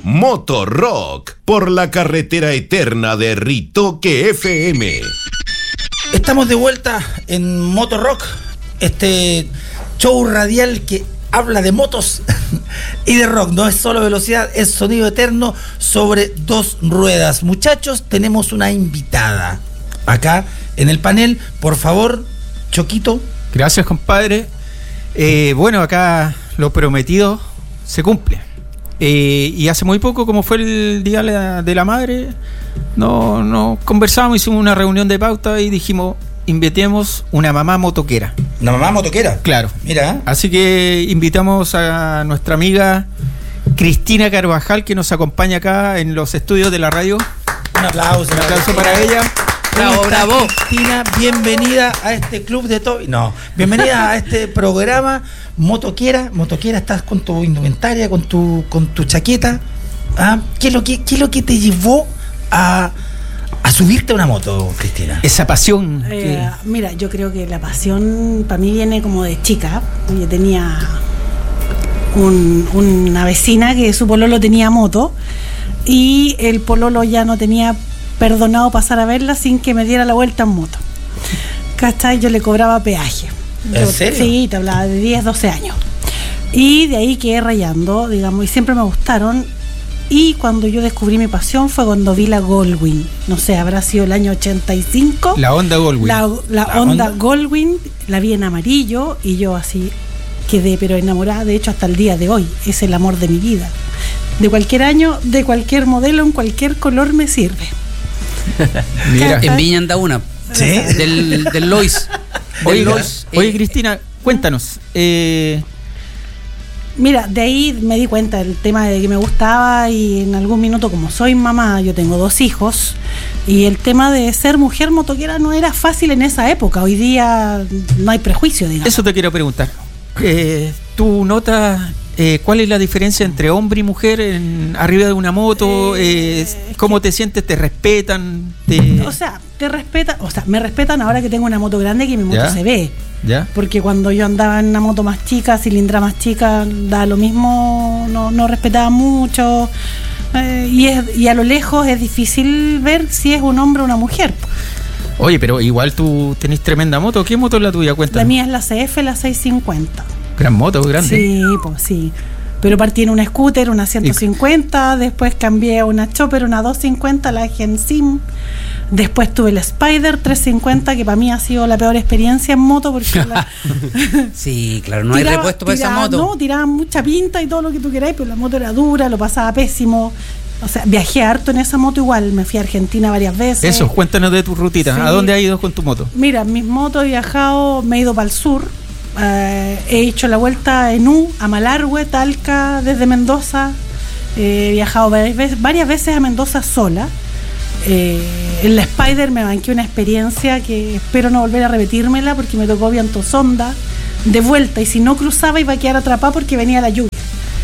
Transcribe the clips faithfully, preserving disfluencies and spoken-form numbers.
Motorrock, por la carretera eterna de Ritoque F M. Estamos de vuelta en Motorrock, este show radial que habla de motos y de rock. No es solo velocidad, es sonido eterno sobre dos ruedas. Muchachos, tenemos una invitada acá en el panel. Por favor, Choquito. Gracias, compadre. Eh, bueno, acá lo prometido se cumple. Eh, y hace muy poco, como fue el Día de la Madre, no, no conversamos, hicimos una reunión de pauta y dijimos, invitemos una mamá motoquera. ¿Una mamá motoquera? Claro. Mira. Así que invitamos a nuestra amiga Cristina Carvajal, que nos acompaña acá en los estudios de la radio. Un aplauso. Un aplauso para ella. Bravo, bravo. Cristina, bienvenida a este club de Toby. No, bienvenida a este programa Motoquera. Motoquera, estás con tu indumentaria, con tu, con tu chaqueta. ¿Ah? ¿Qué es lo que, qué es lo que te llevó a, a subirte a una moto, Cristina? Esa pasión. Eh, que... Mira, yo creo que la pasión para mí viene como de chica. Yo tenía un, una vecina que su pololo tenía moto y el pololo ya no tenía perdonado pasar a verla sin que me diera la vuelta en moto. ¿Cachai? Yo le cobraba peaje. ¿En Yo, serio? Sí, te hablaba de diez, doce años. Y de ahí quedé rayando, digamos, y siempre me gustaron. Y cuando yo descubrí mi pasión fue cuando vi la Goldwing. No sé, habrá sido el año ochenta y cinco. La Honda Goldwing. La, la, ¿La Honda Honda? Goldwing, la vi en amarillo y yo así quedé pero enamorada. De hecho, hasta el día de hoy es el amor de mi vida. De cualquier año, de cualquier modelo, en cualquier color me sirve. Mira. En Viña anda una. ¿Sí? Del, del Lois. Oye, Del Lois. oye, Eh, Cristina, cuéntanos. Eh, Mira, de ahí me di cuenta del tema de que me gustaba y en algún minuto, como soy mamá, yo tengo dos hijos, y el tema de ser mujer motoquera no era fácil en esa época. Hoy día no hay prejuicio, digamos. eso te quiero preguntar. Eh, ¿Tú notas eh, cuál es la diferencia entre hombre y mujer en, arriba de una moto? Eh, Eh, ¿Cómo te sientes? ¿Te respetan? Te... O sea, te respetan, o sea, me respetan ahora que tengo una moto grande, que mi moto ¿Ya? se ve. ¿Ya? Porque cuando yo andaba en una moto más chica, cilindrada más chica, da lo mismo, no, no respetaba mucho. Eh, y, es, y a lo lejos es difícil ver si es un hombre o una mujer. Oye, pero igual tú tenés tremenda moto. ¿Qué moto es la tuya? Cuéntanos. La mía es la C F, la seiscientos cincuenta. Gran moto, grande. Sí, pues sí. Pero partí en una scooter, una ciento cincuenta, después cambié a una chopper, una doscientos cincuenta, la Gensim. Después tuve la Spider trescientos cincuenta, que para mí ha sido la peor experiencia en moto porque la, Sí, claro, no hay tiraba- repuesto para esa tiraba- moto. No, tiraba mucha pinta y todo lo que tú queráis, pero la moto era dura, lo pasaba pésimo. O sea, viajé harto en esa moto igual, me fui a Argentina varias veces. Eso, cuéntanos de tu rutita. Sí. ¿A dónde has ido con tu moto? Mira, mis motos he viajado, me he ido para el sur, eh, he hecho la vuelta en U, a Malargüe, Talca, desde Mendoza. Eh, he viajado varias veces, varias veces a Mendoza sola. Eh, en la Spider me banqué una experiencia que espero no volver a repetírmela porque me tocó viento sonda de vuelta y si no cruzaba iba a quedar atrapada porque venía la lluvia.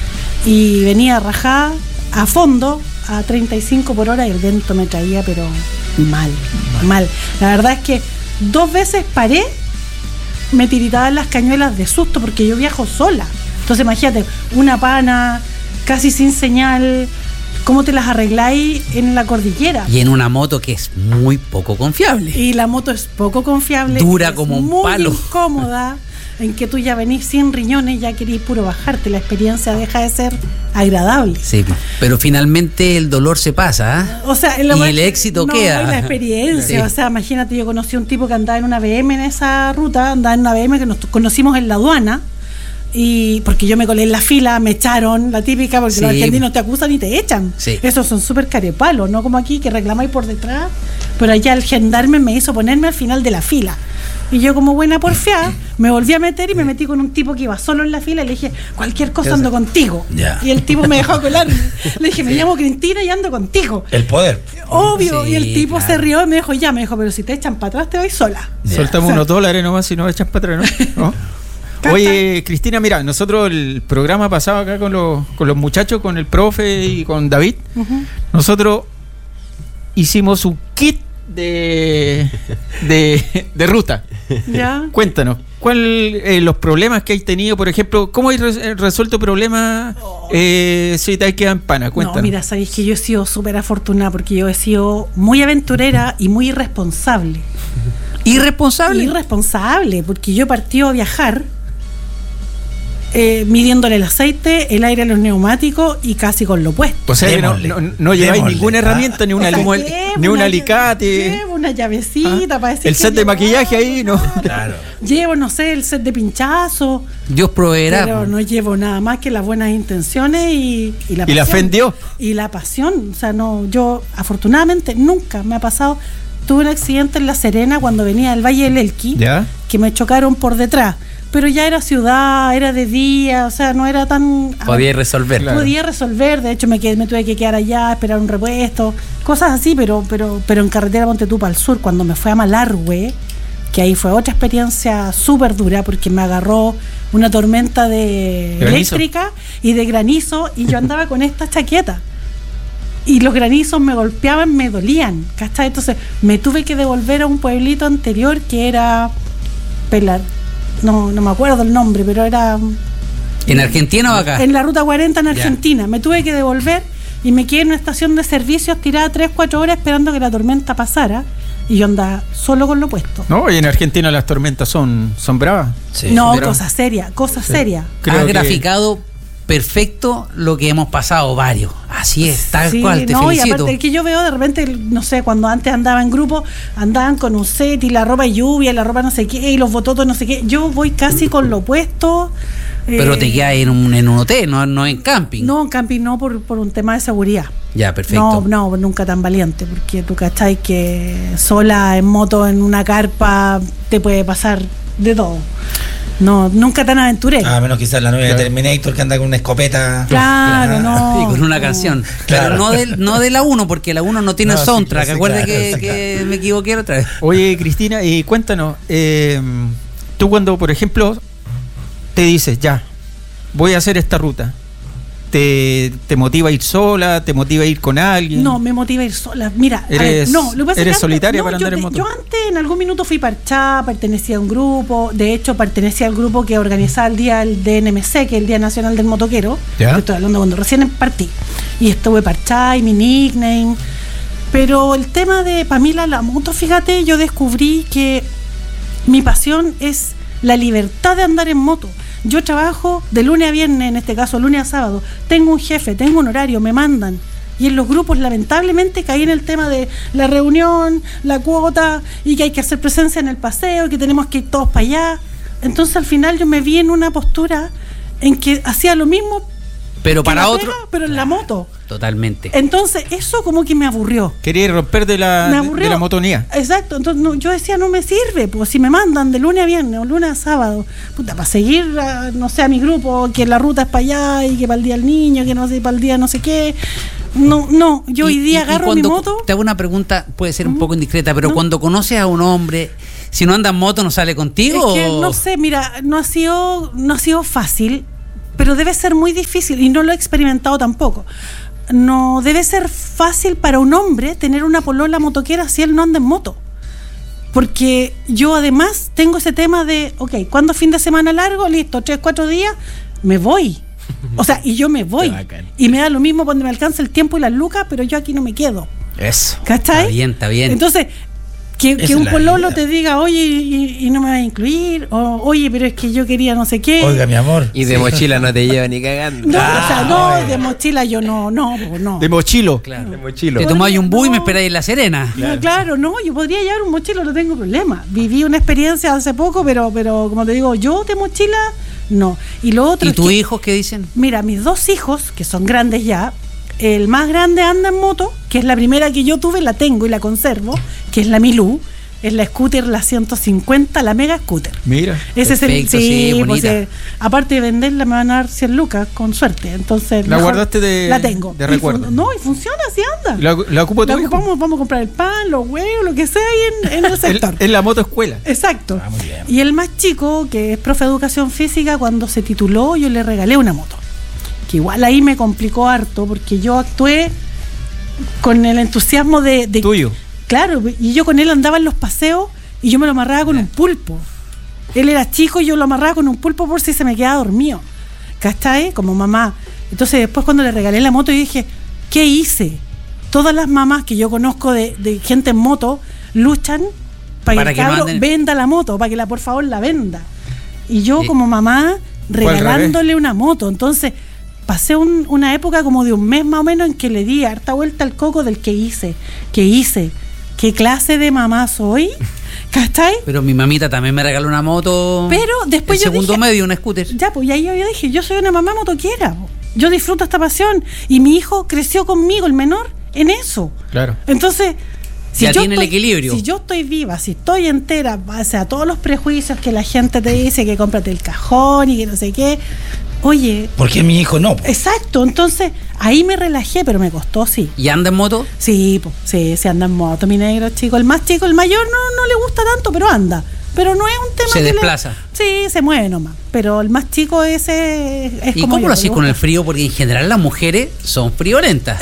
Y venía rajada a fondo a treinta y cinco por hora y el viento me traía pero mal, mal, mal. La verdad es que dos veces paré, me tiritaban las cañuelas de susto porque yo viajo sola. Entonces imagínate, una pana, casi sin señal, ¿cómo te las arregláis en la cordillera? Y en una moto que es muy poco confiable. Y la moto es poco confiable, Dura es como un muy palo. incómoda, en que tú ya venís sin riñones, ya querís puro bajarte, la experiencia deja de ser agradable. Sí, pero finalmente el dolor se pasa, ¿ah? O sea, lo y más- el éxito no, queda. y la experiencia, Sí. o sea, imagínate, yo conocí a un tipo que andaba en una B M en esa ruta, andaba en una B M que nos conocimos en la aduana. Y porque yo me colé en la fila, me echaron, la típica, porque Sí. los argentinos te acusan y te echan. Sí. Esos son súper carepalos, no como aquí que reclamáis por detrás. Pero allá el gendarme me hizo ponerme al final de la fila. Y yo, como buena porfiada, me volví a meter y me metí con un tipo que iba solo en la fila y le dije, cualquier cosa ando contigo. Ya. Y el tipo me dejó colarme. Le dije, me llamo Cristina y ando contigo. El poder. Obvio. Sí, Y el tipo claro. se rió y me dijo, ya, me dijo, pero si te echan para atrás te voy sola. Ya. Soltamos O sea, unos dólares nomás y nos echan para atrás, ¿no? ¿No? Oye, Cristina, mira, nosotros el programa pasado acá con los, con los muchachos, con el profe y con David, Ujú. nosotros hicimos un kit de, de, de ruta. Ya. Cuéntanos, ¿Cuál eh, los problemas que hay tenido, por ejemplo, cómo hay res- resuelto problemas eh, si te quedan pana? Cuéntanos. No, mira, sabéis que yo he sido súper afortunada porque yo he sido muy aventurera y muy irresponsable. ¿Irresponsable? Irresponsable, porque yo he partido a viajar eh, midiéndole el aceite, el aire a los neumáticos y casi con lo opuesto. O sea, que no, Démosle, no, no lleváis démosle. ninguna herramienta, ni, una, O sea, como el- llevo ni un una- alicate. Llevo una llavecita Ah, para decir el que set de llevo maquillaje algo, ahí, ¿no? Claro. Llevo, no sé, el set de pinchazo, Dios proveerá. pero no llevo nada más que las buenas intenciones y, y la Y la pasión. fe en Dios. Y la pasión. O sea, no, yo afortunadamente nunca me ha pasado. Tuve un accidente en La Serena cuando venía del Valle del Elqui, ¿Ya? que me chocaron por detrás. Pero ya era ciudad, era de día, o sea, no era tan... Podía resolver. Claro. Podía resolver, de hecho me, quedé, me tuve que quedar allá, esperar un repuesto, cosas así, pero pero pero en carretera Montetupa al sur, cuando me fue a Malargüe, que ahí fue otra experiencia súper dura, porque me agarró una tormenta de Granizo. eléctrica y de granizo, y yo andaba con esta chaqueta. Y los granizos me golpeaban, me dolían, ¿cachai? Entonces me tuve que devolver a un pueblito anterior que era Pelar. No, no me acuerdo el nombre, pero era... ¿En Argentina o acá? En la ruta cuarenta en Ya. Argentina. Me tuve que devolver y me quedé en una estación de servicios tirada tres, cuatro horas esperando que la tormenta pasara. Y yo andaba solo con lo puesto. No, y en Argentina las tormentas son, son bravas. Sí. no, pero- cosa seria, cosa Sí. seria. Creo Has que- graficado perfecto lo que hemos pasado varios. Así es, tal Sí, cual, te no, y felicito. aparte que yo veo de repente, no sé, cuando antes andaba en grupo, andaban con un set y la ropa de lluvia, y la ropa no sé qué, y los bototos no sé qué. Yo voy casi con lo opuesto. Pero eh, te quedas en un, en un hotel, no, no en camping. No, en camping no, por, por un tema de seguridad. Ya, perfecto. No, no, nunca tan valiente, porque tú cachai que sola en moto, en una carpa, te puede pasar de todo. No, nunca tan aventurero. A menos quizás la nueva Claro. Terminator que anda con una escopeta. Claro, no. Y con una no. canción. Claro. Pero no de, no de la uno, porque la uno no tiene No, sí, soundtrack. sí, Acuérdate claro, que, sí, que me equivoqué la otra vez. Oye, Cristina, y cuéntanos, eh, tú cuando, por ejemplo, te dices, ya, voy a hacer esta ruta, ¿te, te motiva a ir sola? ¿Te motiva a ir con alguien? No, me motiva a ir sola. Mira, a ver, Eres- no, lo que pasa es eres que antes- solitaria no, para yo andar en te- moto. Yo antes en algún minuto fui parchada, pertenecía a un grupo, de hecho pertenecía al grupo que organizaba el día del D N M C, que es el Día Nacional del Motoquero. ¿Ya? Yo estoy hablando cuando recién partí. Y estuve parchada y mi nickname. Pero el tema de Pamela la moto, fíjate, yo descubrí que mi pasión es la libertad de andar en moto. Yo trabajo de lunes a viernes, en este caso lunes a sábado. Tengo un jefe, tengo un horario, me mandan. Y en los grupos, lamentablemente, caí en el tema de la reunión, la cuota, y que hay que hacer presencia en el paseo, y que tenemos que ir todos para allá. Entonces, al final, yo me vi en una postura en que hacía lo mismo, Pero que para la otro. pega, pero en la moto. Totalmente. Entonces, eso como que me aburrió. Quería romper de la, Me de, aburrió. de la motonía. Exacto, entonces no, yo decía, no me sirve, pues si me mandan de lunes a viernes o lunes a sábado, puta, para seguir, a, no sé, a mi grupo, que la ruta es para allá y que para el día del niño, que no sé, para el día no sé qué. No, no, yo hoy Y- día y- y agarro mi cuando- moto. Te hago una pregunta, puede ser un poco indiscreta, pero No. cuando conoces a un hombre, si no anda en moto, ¿no sale Es contigo? que o- no sé, mira, no ha sido, no ha sido fácil, pero debe ser muy difícil y no lo he experimentado tampoco. No debe ser fácil para un hombre tener una polola motoquera si él no anda en moto. Porque yo además tengo ese tema de, ok, ¿cuándo fin de semana largo? Listo, tres, cuatro días, me voy. O sea, y yo me voy. Qué bacán. Y me da lo mismo cuando me alcanza el tiempo y las lucas, pero yo aquí no me quedo. Eso. ¿Cachai? Está bien, está bien. Entonces, que, que Esa un es la pololo vida. te diga, oye, y, y no me va a incluir, o oye, pero es que yo quería no sé qué. Oiga, mi amor. Y de mochila no te lleva ni cagando. No, Ah, o sea, no, oye. de mochila yo no, no, po, no. De mochilo. Claro. De mochilo. Te tomáis un bus y me No. esperáis en La Serena. No, claro, no, yo podría llevar un mochilo, no tengo problema. Viví una experiencia hace poco, pero, pero como te digo, yo de mochila, no. Y lo otro ¿Y es tus que- hijos qué dicen? Mira, mis dos hijos, que son grandes ya, el más grande anda en moto, que es la primera que yo tuve, la tengo y la conservo, que es la Milú, es la scooter, la ciento cincuenta, la mega scooter. Mira. Ese es el, Perfecto, sí, sí, pues, bonita. eh, aparte de venderla me van a dar cien lucas, con suerte. Entonces, ¿La mejor- guardaste de- La tengo. de Y recuerdo? fun- no, y funciona, así anda. ¿La, la ocupa tu La hijo? ocupamos, vamos a comprar el pan, los huevos, lo que sea ahí en, en el En, sector. en la moto escuela. Exacto. Ah, muy bien. Y el más chico, que es profe de educación física, cuando se tituló, yo le regalé una moto. Que igual ahí me complicó harto, porque yo actué con el entusiasmo de. de Tuyo. Claro, y yo con él andaba en los paseos y yo me lo amarraba con un pulpo. Él era chico y yo lo amarraba con un pulpo por si se me quedaba dormido. ¿Cachai? Como mamá. Entonces después cuando le regalé la moto, yo dije, ¿qué hice? Todas las mamás que yo conozco de, de gente en moto luchan para, Para que que el no cabro anden- venda la moto, para que la por favor la venda. Y yo Sí. como mamá Fue al regalándole una moto. Entonces pasé un- una época como de un mes más o menos en que le di harta vuelta al coco del que hice, que hice, qué clase de mamá soy, ¿cachai? Pero mi mamita también me regaló una moto. Pero después el yo segundo dije- medio, una scooter. Ya, pues ya yo, yo dije, yo soy una mamá motoquiera, po. Yo disfruto esta pasión y mi hijo creció conmigo, el menor, en eso. Claro. Entonces, si Ya yo tiene el estoy- equilibrio. Si yo estoy viva, si estoy entera, o sea, todos los prejuicios que la gente te dice, que cómprate el cajón y que no sé qué. Oye, ¿Por qué mi hijo no? exacto, entonces ahí me relajé, pero me costó, sí. ¿Y anda en moto? Sí, pues, sí, se anda en moto, mi negro chico. El más chico, el mayor no, no le gusta tanto, pero anda. Pero no es un tema Se que le- desplaza. Sí, se mueve nomás. Pero el más chico ese es ¿Y como cómo yo, lo hacís le con el gusta. frío? Porque en general las mujeres son friolentas.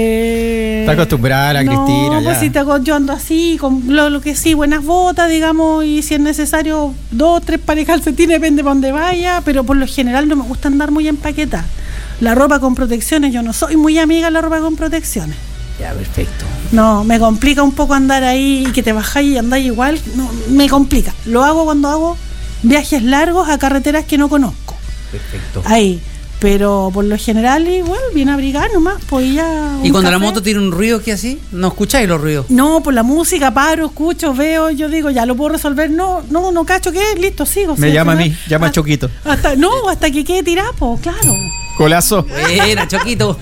Eh, Está acostumbrada a la no, Cristina, pues ya. si te hago- yo ando así, con lo, lo que sí, buenas botas, digamos, y si es necesario, dos, tres pares de calcetines, depende para dónde vaya, pero por lo general no me gusta andar muy empaquetada. La ropa con protecciones, yo no soy muy amiga de la ropa con protecciones. Ya, perfecto. No, me complica un poco andar ahí y que te bajáis y andáis igual, no, me complica. Lo hago cuando hago viajes largos a carreteras que no conozco. Perfecto. Ahí. Pero por lo general, igual, bien abrigada nomás, pues ya. ¿Y un cuando la café. moto tiene un ruido que así? ¿No escucháis los ruidos? No, por la música, paro, escucho, veo, yo digo, ya lo puedo resolver. No, no, no cacho qué, listo, sigo. Me sigo, llama a sigo. mí, llama a Hasta- Choquito. Hasta, no, hasta que quede tirapo, claro. Colazo. Buena, Choquito.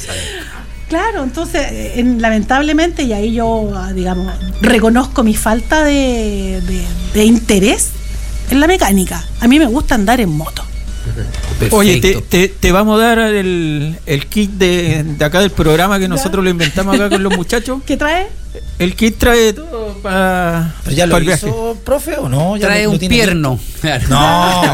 Claro, entonces, eh, en- lamentablemente, y ahí yo, ah, digamos, reconozco mi falta de, de- de interés en la mecánica. A mí me gusta andar en moto. Perfecto. Oye, te, te, te vamos a dar el, el kit de, de acá del programa que nosotros lo inventamos acá con los muchachos. ¿Qué trae? El kit trae todo para ¿Pero ya lo el viaje. hizo, profe, o no? ¿Ya Trae lo- lo un tiene pierno. listo? No.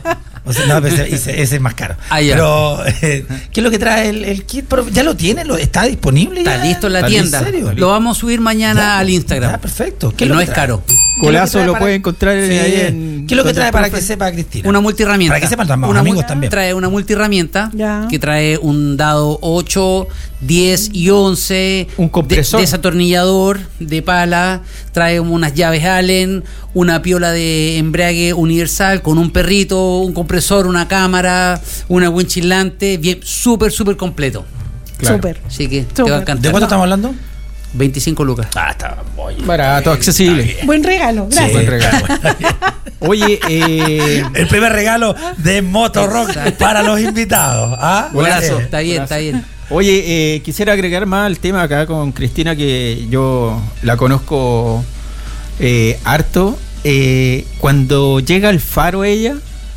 O sea, no, pero ese, ese- ese es más caro. Ah, ya. Pero, eh, ¿qué es lo que trae el, el kit, profe? ¿Ya lo tiene? ¿Lo, ¿Está disponible? Está ya? listo en la ¿Está tienda. ¿En serio? Lo vamos a subir mañana Ya, al pues, Instagram. ya, perfecto. Que es lo no que es trae? caro. ¿Qué es lo que Colazo trae lo para- puede encontrar Sí. ahí en. ¿Qué es lo que donde trae el para profe- que sepa Cristina? Una multiherramienta. Para que sepan los Una amigos mul- también. Trae una multiherramienta Ya. que trae un dado ocho, diez y once. Un compresor. de- Desatornillador de pala. Trae unas llaves Allen, una piola de embrague universal con un perrito, un compresor, una cámara, una winchillante. Bien, súper, súper completo. Claro. Súper. Así que te Súper. va a encantar. ¿De cuánto estamos hablando? veinticinco lucas. Ah, está muy Barato, accesible. Buen regalo, gracias. Buen regalo. Oye, eh, El primer regalo de Motorrock para los invitados. ¿Ah? Buenazo, Eh, está bien, está bien. Oye, eh, quisiera agregar más al tema acá con Cristina, que yo la conozco eh, harto. Eh, cuando llega al faro ella,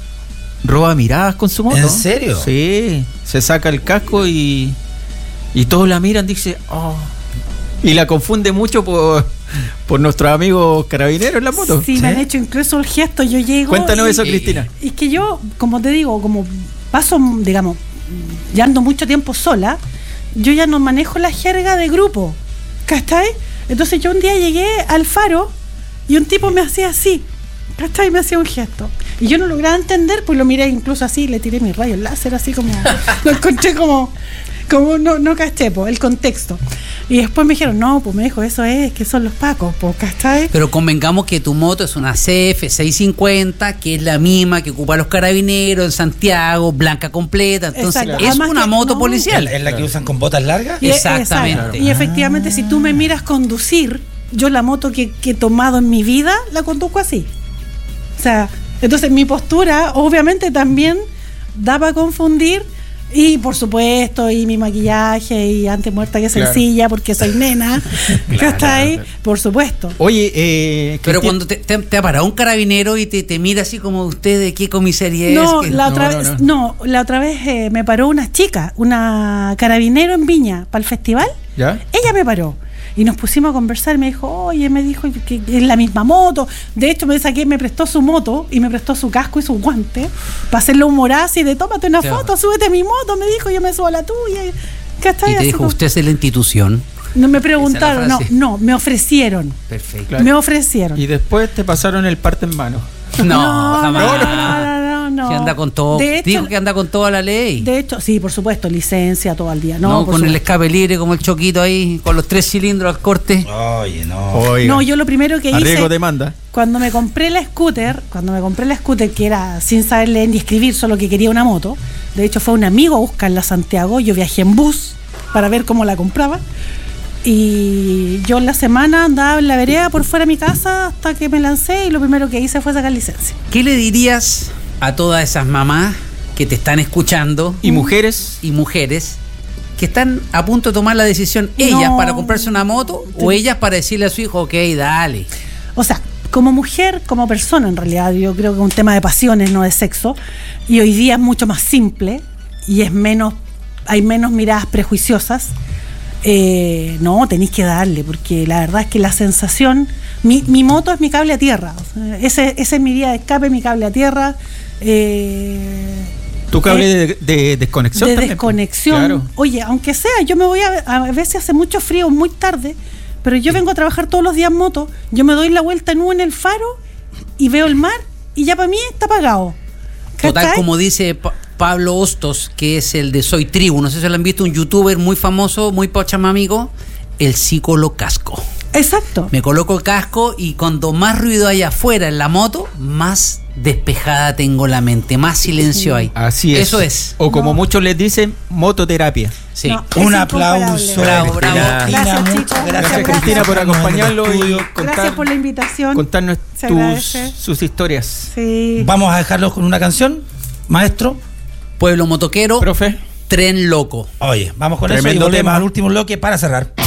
roba miradas con su moto. ¿En serio? Sí, se saca el casco y, y todos la miran, dice, oh. Y la confunde mucho por, por nuestros amigos carabineros en la moto. Sí, ¿Sí? me han hecho incluso el gesto, yo llego. Cuéntanos y- eso, y- Cristina. Y que yo, como te digo, como paso, digamos, ya ando mucho tiempo sola, yo ya no manejo la jerga de grupo, ¿cachai? Entonces yo un día llegué al faro y un tipo me hacía así, ¿cachai? Me hacía un gesto. Y yo no lograba entender, pues lo miré incluso así, le tiré mi rayo láser así como, lo encontré como, como no, no caché, pues, el contexto. Y después me dijeron, no, pues me dijo, eso es, que son los pacos, pues, ¿cachai? Pero convengamos que tu moto es una C F seiscientos cincuenta, que es la misma que ocupa los carabineros en Santiago, blanca completa. Entonces Exacto. es Además una que- moto no. policial. ¿Es la que usan con botas largas? Y- Exactamente. exacto. Y efectivamente, si tú me miras conducir, yo la moto que, que he tomado en mi vida la conduzco así. O sea, entonces mi postura, obviamente, también da para confundir. Y por supuesto, y mi maquillaje, y antes muerta que Claro. sencilla, porque soy nena. que está ahí, por supuesto. Oye, eh, Pero Cristina- cuando te, te- te ha parado un carabinero y te, te mira así como usted, ¿de qué comisaría es? No, Que- la no, otra no, vez, no. no, la otra vez eh, me paró una chica, una carabinero en Viña, para el festival. ¿Ya? Ella me paró y nos pusimos a conversar. Me dijo, oye, me dijo que es la misma moto. De hecho, me saqué, me prestó su moto y me prestó su casco y su guante para hacerle un morazo y de tómate una Claro. foto, súbete a mi moto. Me dijo, yo me subo a la tuya. ¿Cachai? Y te Así dijo, como- usted es de la institución. No me Esa preguntaron, es la no, frase. no, me ofrecieron. Perfecto. Claro. Me ofrecieron. Y después te pasaron el parte en mano. No, jamás. No, no, no, no. Que anda con todo. De hecho, Dijo que anda con toda la ley. De hecho, sí, por supuesto, licencia todo el día. No, No, por con el supuesto. escape libre como el choquito ahí, con los tres cilindros al corte. Oye, no. Oiga, No, yo lo primero que arriesgo hice demanda. cuando me compré la scooter, cuando me compré la scooter que era sin saber leer ni escribir, solo que quería una moto. De hecho, fue un amigo a buscarla a Santiago. Yo viajé en bus para ver cómo la compraba. Y yo en la semana andaba en la vereda por fuera de mi casa hasta que me lancé y lo primero que hice fue sacar licencia. ¿Qué le dirías a todas esas mamás que te están escuchando Y mujeres, y mujeres que están a punto de tomar la decisión, ellas No. para comprarse una moto o ellas para decirle a su hijo, ok, dale? O sea, como mujer, como persona en realidad, yo creo que es un tema de pasiones, no de sexo. Y hoy día es mucho más simple y es menos, hay menos miradas prejuiciosas. Eh, no, tenéis que darle, porque la verdad es que la sensación, mi, mi moto es mi cable a tierra. O sea, ese, ese es mi vía de escape, mi cable a tierra. Eh, tu cable eh, de, de desconexión. de también. desconexión. Claro. Oye, aunque sea, yo me voy a, a veces hace mucho frío, muy tarde, pero yo vengo a trabajar todos los días en moto, yo me doy la vuelta en U en el faro y veo el mar y ya para mí está apagado. Total, ¿Cachai? como dice Pa- Pablo Hostos, que es el de Soy Tribu, no sé si lo han visto, un youtuber muy famoso, muy pochamámico, el psicólogo casco. Exacto. Me coloco el casco y cuando más ruido hay afuera en la moto, más despejada tengo la mente, más silencio hay. Así es. Eso es. O como No. muchos les dicen, mototerapia. Sí. No. Un Es aplauso. incomparable. Bravo, bravo. Cristina, Gracias, muchas chicos. gracias, Gracias, Gracias, Cristina, por estarnos en el acompañarlo y estudio. contar, Gracias por la invitación. contarnos Se tus, agradece. sus historias. Sí. Vamos a dejarlos con una canción, maestro. Pueblo motoquero, Profe. tren loco. Oye, vamos con Tremendo eso y volvemos tema. al último bloque para cerrar.